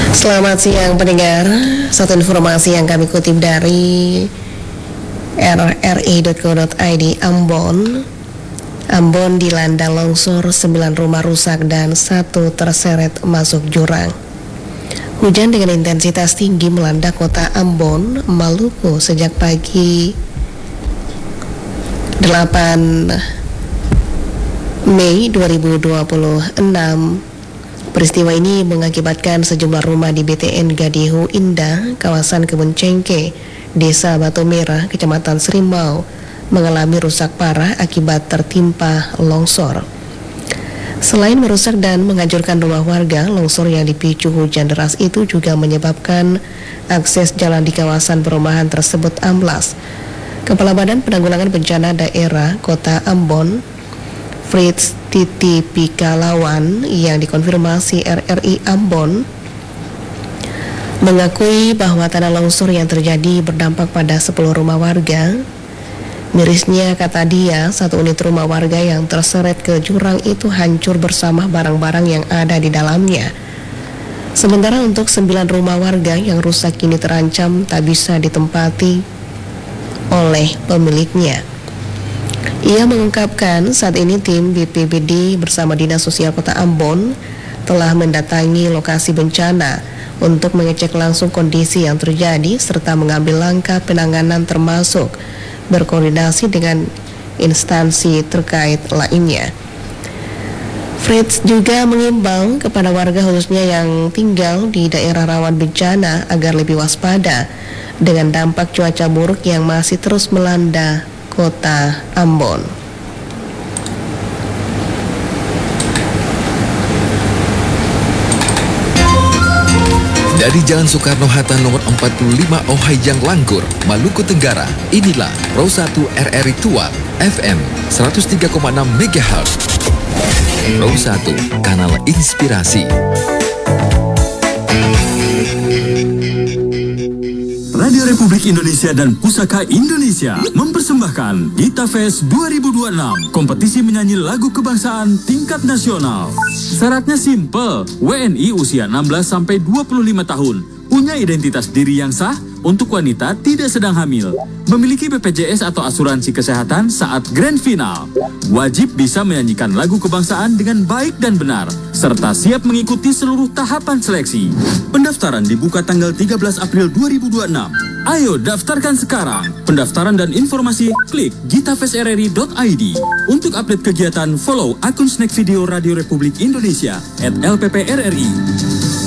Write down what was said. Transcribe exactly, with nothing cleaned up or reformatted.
Selamat siang pendengar. Satu informasi yang kami kutip dari r r i titik co titik i d. Ambon Ambon dilanda longsor, sembilan rumah rusak dan satu terseret masuk jurang. Hujan dengan intensitas tinggi melanda kota Ambon, Maluku sejak pagi delapan Mei dua ribu dua puluh enam. Peristiwa ini mengakibatkan sejumlah rumah di B T N Gadihu Indah, kawasan Kebun Cengke, Desa Batu Merah, Kecamatan Serimau, mengalami rusak parah akibat tertimpa longsor. Selain merusak dan menghancurkan rumah warga, longsor yang dipicu hujan deras itu juga menyebabkan akses jalan di kawasan perumahan tersebut amblas. Kepala Badan Penanggulangan Bencana Daerah Kota Ambon, Fritz Titi Pikalawan, yang dikonfirmasi R R I Ambon, mengakui bahwa tanah longsor yang terjadi berdampak pada sepuluh rumah warga. Mirisnya, kata dia, satu unit rumah warga yang terseret ke jurang itu hancur bersama barang-barang yang ada di dalamnya. Sementara untuk sembilan rumah warga yang rusak ini terancam tak bisa ditempati oleh pemiliknya. Ia mengungkapkan saat ini tim B P B D bersama Dinas Sosial Kota Ambon telah mendatangi lokasi bencana untuk mengecek langsung kondisi yang terjadi serta mengambil langkah penanganan termasuk berkoordinasi dengan instansi terkait lainnya. Fritz juga mengimbau kepada warga khususnya yang tinggal di daerah rawan bencana agar lebih waspada dengan dampak cuaca buruk yang masih terus melanda Kota Ambon. Dari Jalan Soekarno-Hatta nomor empat puluh lima Ohayang Langgur, Maluku Tenggara, inilah Pro satu R R I Tual F M seratus tiga koma enam megahertz. Pro satu, kanal inspirasi. Radio Republik Indonesia dan Pusaka Indonesia mempersembahkan Gita Fest dua ribu dua puluh enam, kompetisi menyanyi lagu kebangsaan tingkat nasional. Syaratnya simple, W N I usia enam belas sampai dua puluh lima tahun, punya identitas diri yang sah, untuk wanita tidak sedang hamil, memiliki B P J S atau asuransi kesehatan saat grand final, wajib bisa menyanyikan lagu kebangsaan dengan baik dan benar, serta siap mengikuti seluruh tahapan seleksi. Pendaftaran dibuka tanggal tiga belas April dua ribu dua puluh enam. Ayo daftarkan sekarang. Pendaftaran dan informasi klik gitafest r r i dot i d. Untuk update kegiatan follow akun Snack Video Radio Republik Indonesia at L P P R R I.